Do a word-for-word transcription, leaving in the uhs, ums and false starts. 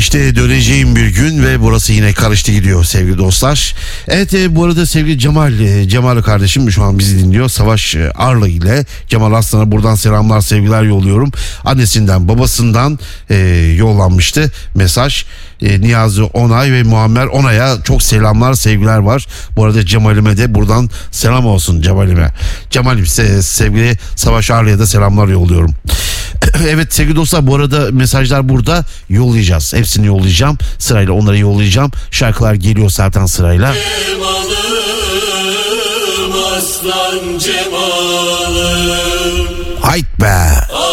İşte döneceğim bir gün ve burası yine karıştı gidiyor sevgili dostlar. Evet e, bu arada sevgili Cemal, e, Cemal kardeşim şu an bizi dinliyor. Savaş e, Arla ile Cemal Aslan'a buradan selamlar sevgiler yolluyorum. Annesinden babasından e, yollanmıştı mesaj. E, Niyazi Onay ve Muammer Onay'a çok selamlar sevgiler var. Bu arada Cemal'ime de buradan selam olsun Cemal'ime. Cemal'im se- sevgili Savaş Arla'ya da selamlar yolluyorum. Evet sevgili dostlar, bu arada mesajlar burada, yollayacağız. Hepsini yollayacağım. Sırayla onları yollayacağım. Şarkılar geliyor zaten sırayla. Cemal'ım, aslan Cemal'ım. Hayt be.